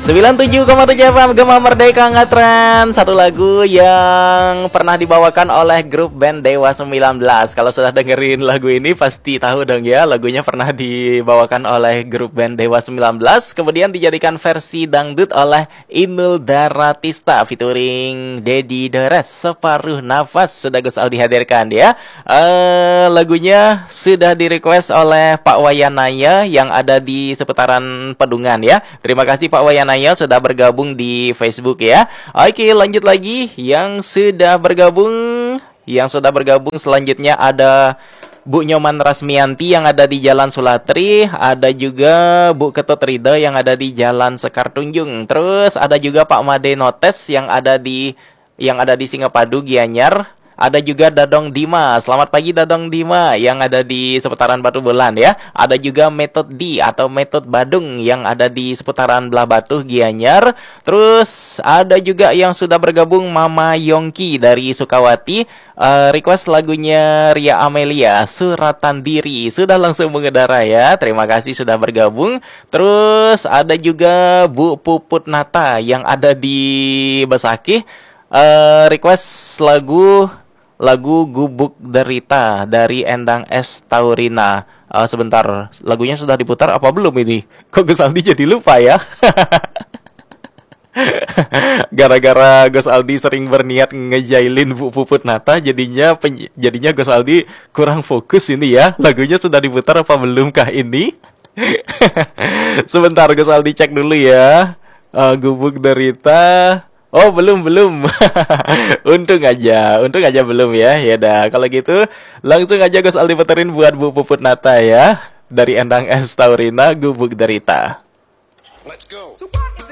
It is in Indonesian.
97,7 FM Gema Merdeka Ngatren. Satu lagu yang pernah dibawakan oleh grup band Dewa 19. Kalau sudah dengerin lagu ini pasti tahu dong ya, lagunya pernah dibawakan oleh grup band Dewa 19, kemudian dijadikan versi dangdut oleh Inul Daratista featuring Dedi Dores. Separuh Nafas sudah Gus Aldi hadirkan ya. Lagunya sudah direquest oleh Pak Wayanaya yang ada di seputaran Pedungan ya. Terima kasih Pak Wayanaya sudah bergabung di Facebook ya. Oke, lanjut lagi yang sudah bergabung. Selanjutnya ada Bu Nyoman Rasmianti yang ada di Jalan Sulatri, ada juga Bu Ketut Rida yang ada di Jalan Sekar Tunjung. Terus ada juga Pak Made Notes yang ada di Singapadu Gianyar. Ada juga Dadong Dima. Selamat pagi Dadong Dima yang ada di seputaran Batu Bulan ya. Ada juga Metode D atau Metode Badung yang ada di seputaran Belah Batu Gianyar. Terus ada juga yang sudah bergabung Mama Yongki dari Sukawati. Request lagunya Ria Amelia, Suratan Diri. Sudah langsung mengedara ya. Terima kasih sudah bergabung. Terus ada juga Bu Puput Nata yang ada di Besakih. Request lagu Gubuk Derita dari Endang S. Taurina. Sebentar, lagunya sudah diputar apa belum ini? Kok Gus Aldi jadi lupa ya? Gara-gara Gus Aldi sering berniat ngejailin Bu Puput Nata, jadinya Gus Aldi kurang fokus ini ya. Lagunya sudah diputar apa belumkah ini? Sebentar Gus Aldi cek dulu ya. Gubuk Derita. Oh, belum. Untung aja belum ya. Ya dah, kalau gitu langsung aja Gus Aldi puterin buat Bu Puput Nata ya. Dari Endang S. Taurina, Gubuk Derita. Let's go.